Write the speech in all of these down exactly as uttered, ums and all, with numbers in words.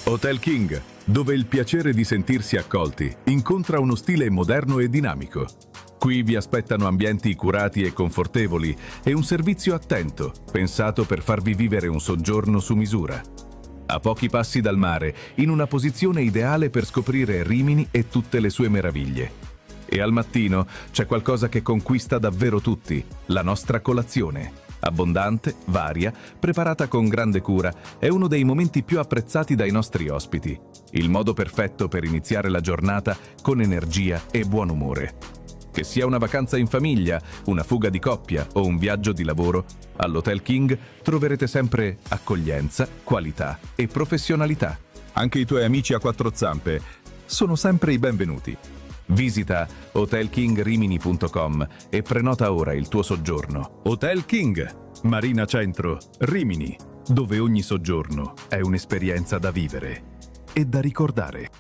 Hotel King, dove il piacere di sentirsi accolti incontra uno stile moderno e dinamico. Qui vi aspettano ambienti curati e confortevoli e un servizio attento, pensato per farvi vivere un soggiorno su misura. A pochi passi dal mare, in una posizione ideale per scoprire Rimini e tutte le sue meraviglie. E al mattino c'è qualcosa che conquista davvero tutti, la nostra colazione. Abbondante, varia, preparata con grande cura, è uno dei momenti più apprezzati dai nostri ospiti. Il modo perfetto per iniziare la giornata con energia e buon umore. Che sia una vacanza in famiglia, una fuga di coppia o un viaggio di lavoro, all'Hotel King troverete sempre accoglienza, qualità e professionalità. Anche i tuoi amici a quattro zampe sono sempre i benvenuti. Visita hotel king rimini punto com e prenota ora il tuo soggiorno. Hotel King, Marina Centro, Rimini, dove ogni soggiorno è un'esperienza da vivere e da ricordare.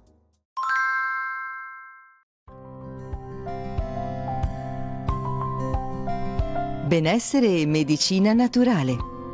Benessere e medicina naturale.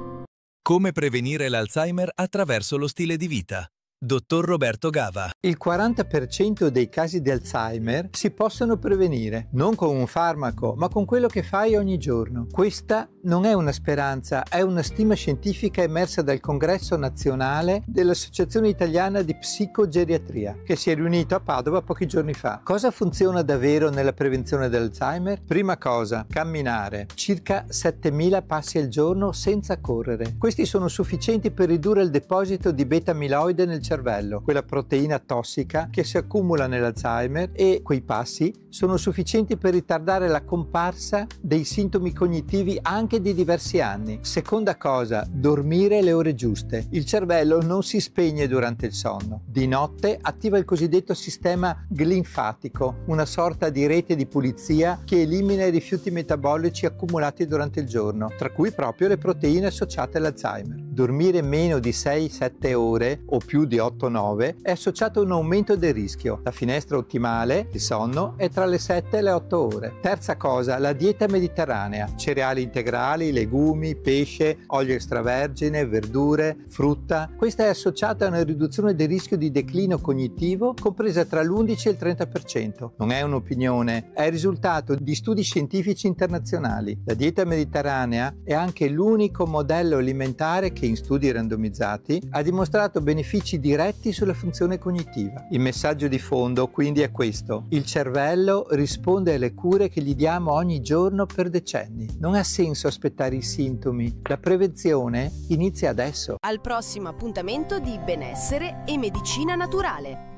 Come prevenire l'Alzheimer attraverso lo stile di vita? Dottor Roberto Gava. Il quaranta per cento dei casi di Alzheimer si possono prevenire, non con un farmaco, ma con quello che fai ogni giorno. Questa non è una speranza, è una stima scientifica emersa dal Congresso Nazionale dell'Associazione Italiana di Psicogeriatria, che si è riunito a Padova pochi giorni fa. Cosa funziona davvero nella prevenzione dell'Alzheimer? Prima cosa, camminare, circa settemila passi al giorno senza correre. Questi sono sufficienti per ridurre il deposito di beta-amiloide nel cervello, quella proteina tossica che si accumula nell'Alzheimer, e quei passi sono sufficienti per ritardare la comparsa dei sintomi cognitivi anche di diversi anni. Seconda cosa, dormire le ore giuste. Il cervello non si spegne durante il sonno. Di notte attiva il cosiddetto sistema glinfatico, una sorta di rete di pulizia che elimina i rifiuti metabolici accumulati durante il giorno, tra cui proprio le proteine associate all'Alzheimer. Dormire meno di sei sette ore o più di otto nove è associato a un aumento del rischio. La finestra ottimale di sonno è tra le sette e le otto ore. Terza cosa, la dieta mediterranea: cereali integrali, legumi, pesce, olio extravergine, verdure, frutta. Questa è associata a una riduzione del rischio di declino cognitivo compresa tra l'undici e il trenta per cento. Non è un'opinione, è il risultato di studi scientifici internazionali. La dieta mediterranea è anche l'unico modello alimentare che in studi randomizzati ha dimostrato benefici diretti sulla funzione cognitiva. Il messaggio di fondo quindi è questo: il cervello risponde alle cure che gli diamo ogni giorno per decenni. Non ha senso aspettare i sintomi, la prevenzione inizia adesso. Al prossimo appuntamento di Benessere e Medicina Naturale.